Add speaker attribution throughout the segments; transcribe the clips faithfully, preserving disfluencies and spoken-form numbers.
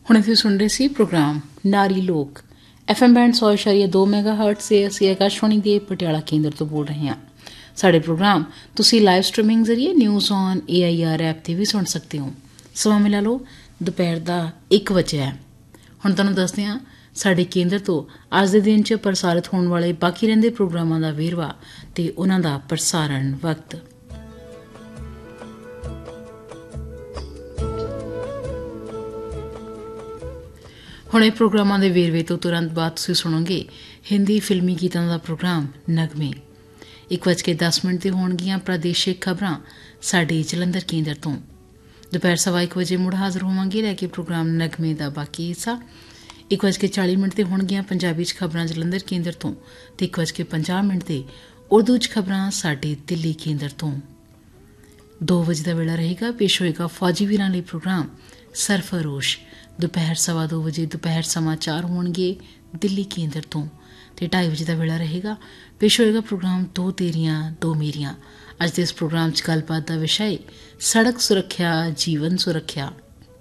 Speaker 1: ਹੁਣ ਅਸੀਂ ਸੁਣ ਰਹੇ ਸੀ ਪ੍ਰੋਗਰਾਮ ਨਾਰੀ ਲੋਕ ਐਫ ਐਮ ਬੈਂਡ ਸੌ ਇਸ਼ਾਰੀਆ ਦੋ ਮੈਗਾ ਹਰਟ ਸੇ ਅਸੀਂ ਆਕਾਸ਼ਵਾਣੀ ਦੇ ਪਟਿਆਲਾ ਕੇਂਦਰ ਤੋਂ ਬੋਲ ਰਹੇ ਹਾਂ। ਸਾਡੇ ਪ੍ਰੋਗਰਾਮ ਤੁਸੀਂ ਲਾਈਵ ਸਟ੍ਰੀਮਿੰਗ ਜ਼ਰੀਏ news on A I R app 'ਤੇ ਵੀ ਸੁਣ ਸਕਦੇ ਹੋ। ਸਮਾਂ ਮਿਲਾ ਲਓ ਦੁਪਹਿਰ ਦਾ ਇੱਕ ਵਜੇ ਹੈ। ਹੁਣ ਤੁਹਾਨੂੰ ਦੱਸਦੇ ਹਾਂ ਸਾਡੇ ਕੇਂਦਰ ਤੋਂ ਅੱਜ ਦੇ ਦਿਨ 'ਚ ਪ੍ਰਸਾਰਿਤ ਹੋਣ ਵਾਲੇ ਬਾਕੀ ਰਹਿੰਦੇ ਪ੍ਰੋਗਰਾਮਾਂ ਦਾ ਵੇਰਵਾ ਤੇ ਉਹਨਾਂ ਦਾ ਪ੍ਰਸਾਰਣ ਵਕਤ। ਹੁਣ ਇਹ ਪ੍ਰੋਗਰਾਮਾਂ ਦੇ ਵੇਰਵੇ ਤੋਂ ਤੁਰੰਤ ਬਾਅਦ ਤੁਸੀਂ ਸੁਣੋਗੇ ਹਿੰਦੀ ਫਿਲਮੀ ਗੀਤਾਂ ਦਾ ਪ੍ਰੋਗਰਾਮ ਨਗਮੇ। ਇੱਕ ਵੱਜ ਕੇ ਦਸ ਮਿੰਟ 'ਤੇ ਹੋਣਗੀਆਂ ਪ੍ਰਾਦੇਸ਼ਿਕ ਖਬਰਾਂ ਸਾਡੇ ਜਲੰਧਰ ਕੇਂਦਰ ਤੋਂ। ਦੁਪਹਿਰ ਸਵਾ ਇੱਕ ਵਜੇ ਮੁੜ ਹਾਜ਼ਰ ਹੋਵਾਂਗੇ ਲੈ ਕੇ ਪ੍ਰੋਗਰਾਮ ਨਗਮੇ ਦਾ ਬਾਕੀ ਹਿੱਸਾ। ਇੱਕ ਵੱਜ ਕੇ ਚਾਲੀ ਮਿੰਟ 'ਤੇ ਹੋਣਗੀਆਂ ਪੰਜਾਬੀ 'ਚ ਖਬਰਾਂ ਜਲੰਧਰ ਕੇਂਦਰ ਤੋਂ ਅਤੇ ਇੱਕ ਵੱਜ ਕੇ ਪੰਜਾਹ ਮਿੰਟ 'ਤੇ ਉਰਦੂ 'ਚ ਖਬਰਾਂ ਸਾਡੇ ਦਿੱਲੀ ਕੇਂਦਰ ਤੋਂ। ਦੋ ਵਜੇ ਦਾ ਵੇਲਾ ਰਹੇਗਾ, ਪੇਸ਼ ਹੋਏਗਾ ਫੌਜੀ ਵੀਰਾਂ ਲਈ ਪ੍ਰੋਗਰਾਮ ਸਰਫਰੋਸ਼। ਦੁਪਹਿਰ ਸਵਾ ਦੋ ਵਜੇ ਦੁਪਹਿਰ ਸਮਾਚਾਰ ਹੋਣਗੇ ਦਿੱਲੀ ਕੇਂਦਰ ਤੋਂ ਅਤੇ ਢਾਈ ਵਜੇ ਦਾ ਵੇਲਾ ਰਹੇਗਾ, ਪੇਸ਼ ਹੋਏਗਾ ਪ੍ਰੋਗਰਾਮ ਦੋ ਤੇਰੀਆਂ ਦੋ ਮੇਰੀਆਂ। ਅੱਜ ਦੇ ਇਸ ਪ੍ਰੋਗਰਾਮ 'ਚ ਗੱਲਬਾਤ ਦਾ ਵਿਸ਼ਾ ਹੈ ਸੜਕ ਸੁਰੱਖਿਆ ਜੀਵਨ ਸੁਰੱਖਿਆ।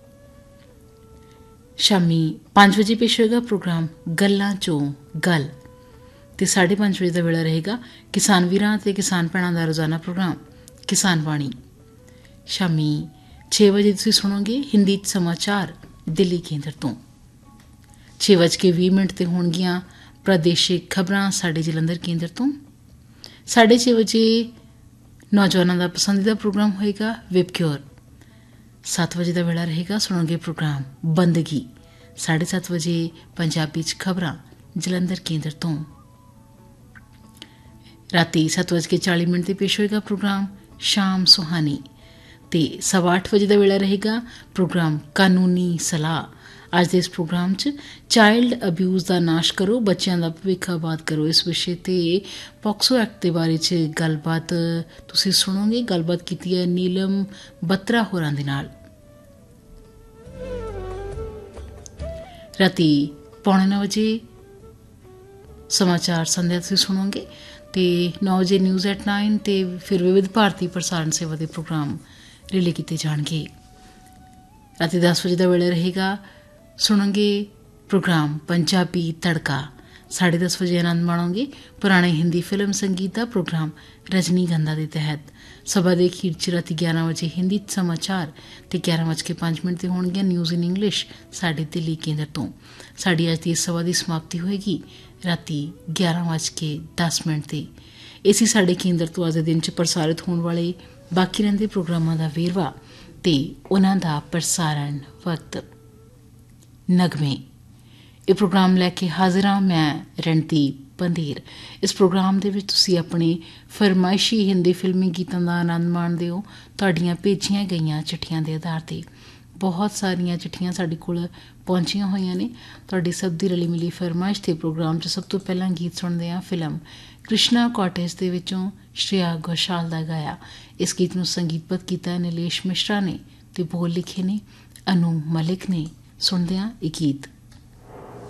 Speaker 1: ਸ਼ਾਮੀ ਪੰਜ ਵਜੇ ਪੇਸ਼ ਹੋਏਗਾ ਪ੍ਰੋਗਰਾਮ ਗੱਲਾਂ 'ਚੋਂ ਗੱਲ ਅਤੇ ਸਾਢੇ ਪੰਜ ਵਜੇ ਦਾ ਵੇਲਾ ਰਹੇਗਾ ਕਿਸਾਨ ਵੀਰਾਂ ਅਤੇ ਕਿਸਾਨ ਭੈਣਾਂ ਦਾ ਰੋਜ਼ਾਨਾ ਪ੍ਰੋਗਰਾਮ ਕਿਸਾਨ ਬਾਣੀ। ਸ਼ਾਮੀ ਛੇ ਵਜੇ ਤੁਸੀਂ ਸੁਣੋਗੇ ਹਿੰਦੀ 'ਚ ਸਮਾਚਾਰ ਦਿੱਲੀ ਕੇਂਦਰ ਤੋਂ। ਛੇ ਵੱਜ ਕੇ ਵੀਹ ਮਿੰਟ 'ਤੇ ਹੋਣਗੀਆਂ ਪ੍ਰਾਦੇਸ਼ਿਕ ਖਬਰਾਂ ਸਾਡੇ ਜਲੰਧਰ ਕੇਂਦਰ ਤੋਂ। ਸਾਢੇ ਛੇ ਵਜੇ ਨੌਜਵਾਨਾਂ ਦਾ ਪਸੰਦੀਦਾ ਪ੍ਰੋਗਰਾਮ ਹੋਏਗਾ ਵਿਬਕਿਓਰ। ਸੱਤ ਵਜੇ ਦਾ ਵੇਲਾ ਰਹੇਗਾ, ਸੁਣੋਗੇ ਪ੍ਰੋਗਰਾਮ ਬੰਦਗੀ। ਸਾਢੇ ਸੱਤ ਵਜੇ ਪੰਜਾਬੀ 'ਚ ਖਬਰਾਂ ਜਲੰਧਰ ਕੇਂਦਰ ਤੋਂ। ਰਾਤੀ ਸੱਤ ਵੱਜ ਕੇ ਚਾਲੀ ਮਿੰਟ 'ਤੇ ਪੇਸ਼ ਹੋਏਗਾ ਪ੍ਰੋਗਰਾਮ ਸ਼ਾਮ ਸੁਹਾਨੀ ਅਤੇ ਸਵਾ ਅੱਠ ਵਜੇ ਦਾ ਵੇਲਾ ਰਹੇਗਾ ਪ੍ਰੋਗਰਾਮ ਕਾਨੂੰਨੀ ਸਲਾਹ। ਅੱਜ ਦੇ ਇਸ ਪ੍ਰੋਗਰਾਮ 'ਚ ਚਾਈਲਡ ਅਬਿਊਜ਼ ਦਾ ਨਾਸ਼ ਕਰੋ, ਬੱਚਿਆਂ ਦਾ ਭਵਿੱਖ ਆਬਾਦ ਕਰੋ, ਇਸ ਵਿਸ਼ੇ 'ਤੇ ਪੋਕਸੋ ਐਕਟ ਦੇ ਬਾਰੇ 'ਚ ਗੱਲਬਾਤ ਤੁਸੀਂ ਸੁਣੋਗੇ। ਗੱਲਬਾਤ ਕੀਤੀ ਹੈ ਨੀਲਮ ਬੱਤਰਾ ਹੋਰਾਂ ਦੇ ਨਾਲ। ਰਾਤੀ ਪੌਣੇ ਨੌ ਵਜੇ ਸਮਾਚਾਰ ਸੰਧਿਆ ਤੁਸੀਂ ਸੁਣੋਗੇ ਅਤੇ ਨੌ ਵਜੇ ਨਿਊਜ਼ ਐਟ ਨਾਈਨ ਅਤੇ ਫਿਰ ਵਿਵਿਧ ਭਾਰਤੀ ਪ੍ਰਸਾਰਣ ਸੇਵਾ ਦੇ ਪ੍ਰੋਗਰਾਮ ਰਿਲੇ ਕੀਤੇ ਜਾਣਗੇ। ਰਾਤੀ ਦਸ ਵਜੇ ਦਾ ਵੇਲਾ ਰਹੇਗਾ, ਸੁਣੋਗੇ ਪ੍ਰੋਗਰਾਮ ਪੰਜਾਬੀ ਤੜਕਾ। ਸਾਢੇ ਦਸ ਵਜੇ ਆਨੰਦ ਮਾਣੋਗੇ ਪੁਰਾਣੇ ਹਿੰਦੀ ਫਿਲਮ ਸੰਗੀਤ ਦਾ ਪ੍ਰੋਗਰਾਮ ਰਜਨੀ ਗੰਧਾ ਦੇ ਤਹਿਤ। ਸਭਾ ਦੇ ਅਖੀਰ 'ਚ ਰਾਤੀ ਗਿਆਰਾਂ ਵਜੇ ਹਿੰਦੀ 'ਚ ਸਮਾਚਾਰ ਅਤੇ ਗਿਆਰਾਂ ਵੱਜ ਕੇ ਪੰਜ ਮਿੰਟ 'ਤੇ ਹੋਣਗੀਆਂ ਨਿਊਜ਼ ਇਨ ਇੰਗਲਿਸ਼ ਸਾਡੇ ਦਿੱਲੀ ਕੇਂਦਰ ਤੋਂ। ਸਾਡੀ ਅੱਜ ਦੀ ਇਸ ਸਭਾ ਦੀ ਸਮਾਪਤੀ ਹੋਏਗੀ ਰਾਤੀ ਗਿਆਰਾਂ ਵੱਜ ਕੇ ਦਸ ਮਿੰਟ 'ਤੇ। ਇਹ ਸੀ ਸਾਡੇ ਕੇਂਦਰ ਤੋਂ ਅੱਜ ਦੇ ਦਿਨ 'ਚ ਪ੍ਰਸਾਰਿਤ ਹੋਣ ਵਾਲੇ ਬਾਕੀ ਰਹਿੰਦੇ ਪ੍ਰੋਗਰਾਮਾਂ ਦਾ ਵੇਰਵਾ ਅਤੇ ਉਹਨਾਂ ਦਾ ਪ੍ਰਸਾਰਣ ਵਕਤ। ਨਗਮੇ ਇਹ ਪ੍ਰੋਗਰਾਮ ਲੈ ਕੇ ਹਾਜ਼ਰ ਹਾਂ ਮੈਂ ਰਣਦੀਪ ਪੰਧੀਰ। ਇਸ ਪ੍ਰੋਗਰਾਮ ਦੇ ਵਿੱਚ ਤੁਸੀਂ ਆਪਣੇ ਫਰਮਾਇਸ਼ੀ ਹਿੰਦੀ ਫਿਲਮੀ ਗੀਤਾਂ ਦਾ ਆਨੰਦ ਮਾਣਦੇ ਹੋ ਤੁਹਾਡੀਆਂ ਭੇਜੀਆਂ ਗਈਆਂ ਚਿੱਠੀਆਂ ਦੇ ਆਧਾਰ 'ਤੇ। ਬਹੁਤ ਸਾਰੀਆਂ ਚਿੱਠੀਆਂ ਸਾਡੇ ਕੋਲ ਪਹੁੰਚੀਆਂ ਹੋਈਆਂ ਨੇ ਤੁਹਾਡੀ ਸਭ ਦੀ ਰਲੀ ਮਿਲੀ ਫਰਮਾਇਸ਼ 'ਤੇ। ਪ੍ਰੋਗਰਾਮ 'ਚ ਸਭ ਤੋਂ ਪਹਿਲਾਂ ਗੀਤ ਸੁਣਦੇ ਹਾਂ ਫਿਲਮ ਕ੍ਰਿਸ਼ਨਾ ਕਾਟੇਜ ਦੇ ਵਿੱਚੋਂ ਸ਼੍ਰੇਆ ਘੋਸ਼ਾਲ ਦਾ ਗਾਇਆ। ਇਸ ਗੀਤ ਨੂੰ ਸੰਗੀਤਬੱਧ ਕੀਤਾ ਹੈ ਨੀਲੇਸ਼ ਮਿਸ਼ਰਾ ਨੇ ਅਤੇ ਬੋਲ ਲਿਖੇ ਨੇ ਅਨੂ ਮਲਿਕ ਨੇ। ਸੁਣਦੇ ਹਾਂ ਇਹ ਗੀਤ।